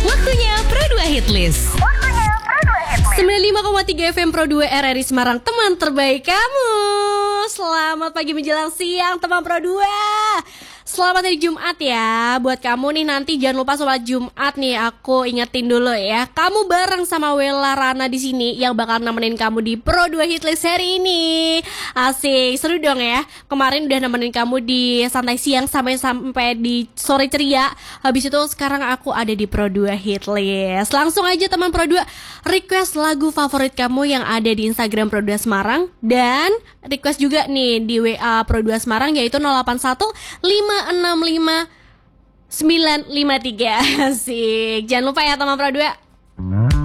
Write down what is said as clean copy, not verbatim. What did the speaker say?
Waktunya Pro 2 Hitlist. 95,3 FM Pro 2 RRI Semarang, teman terbaik kamu. Selamat pagi menjelang siang teman Pro 2. Selamat hari Jumat ya. Buat kamu nih nanti jangan lupa sholat Jumat nih. Aku ingetin dulu ya. Kamu bareng sama Wella Rana di sini yang bakal nemenin kamu di Pro 2 Hitlist hari ini. Asik, seru dong ya. Kemarin udah nemenin kamu di santai siang sampai di sore ceria. Habis itu sekarang aku ada di Pro 2 Hitlist. Langsung aja teman Pro 2 request lagu favorit kamu yang ada di Instagram Pro 2 Semarang. Dan request juga nih di WA Pro 2 Semarang yaitu 081 565 953. Asik. Jangan lupa ya teman Pro 2.